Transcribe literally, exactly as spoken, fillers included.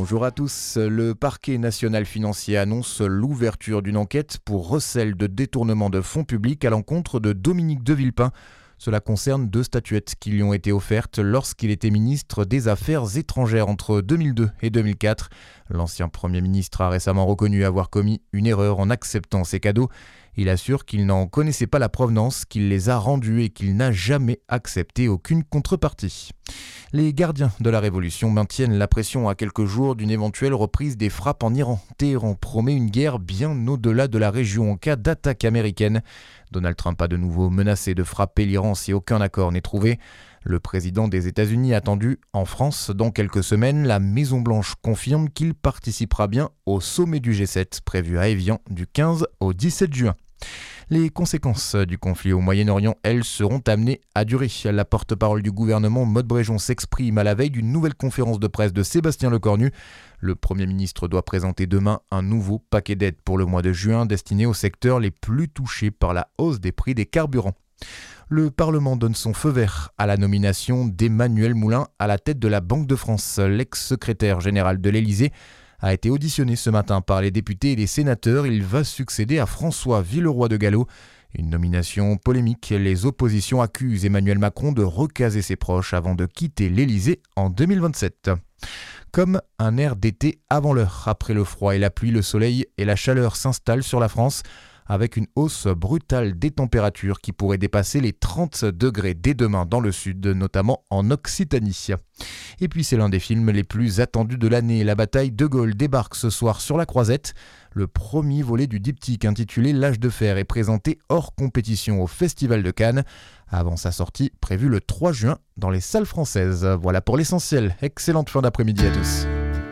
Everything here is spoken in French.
Bonjour à tous. Le parquet national financier annonce l'ouverture d'une enquête pour recel de détournement de fonds publics à l'encontre de Dominique de Villepin. Cela concerne deux statuettes qui lui ont été offertes lorsqu'il était ministre des Affaires étrangères entre deux mille deux et deux mille quatre. L'ancien Premier ministre a récemment reconnu avoir commis une erreur en acceptant ces cadeaux. Il assure qu'il n'en connaissait pas la provenance, qu'il les a rendus et qu'il n'a jamais accepté aucune contrepartie. Les gardiens de la Révolution maintiennent la pression à quelques jours d'une éventuelle reprise des frappes en Iran. Téhéran promet une guerre bien au-delà de la région en cas d'attaque américaine. Donald Trump a de nouveau menacé de frapper l'Iran si aucun accord n'est trouvé. Le président des États-Unis attendu en France dans quelques semaines, la Maison-Blanche confirme qu'il participera bien au sommet du G sept prévu à Évian du quinze au dix-sept juin. Les conséquences du conflit au Moyen-Orient, elles, seront amenées à durer. La porte-parole du gouvernement, Maud Bréjon, s'exprime à la veille d'une nouvelle conférence de presse de Sébastien Lecornu. Le Premier ministre doit présenter demain un nouveau paquet d'aides pour le mois de juin destiné aux secteurs les plus touchés par la hausse des prix des carburants. Le Parlement donne son feu vert à la nomination d'Emmanuel Moulin à la tête de la Banque de France. L'ex-secrétaire général de l'Élysée a été auditionné ce matin par les députés et les sénateurs. Il va succéder à François Villeroy de Galhau. Une nomination polémique. Les oppositions accusent Emmanuel Macron de recaser ses proches avant de quitter l'Élysée en deux mille vingt-sept. Comme un air d'été avant l'heure. Après le froid et la pluie, le soleil et la chaleur s'installent sur la France, avec une hausse brutale des températures qui pourrait dépasser les trente degrés dès demain dans le sud, notamment en Occitanie. Et puis c'est l'un des films les plus attendus de l'année. La bataille de Gaulle débarque ce soir sur la Croisette. Le premier volet du diptyque intitulé L'âge de fer est présenté hors compétition au Festival de Cannes, avant sa sortie prévue le trois juin dans les salles françaises. Voilà pour l'essentiel. Excellente fin d'après-midi à tous.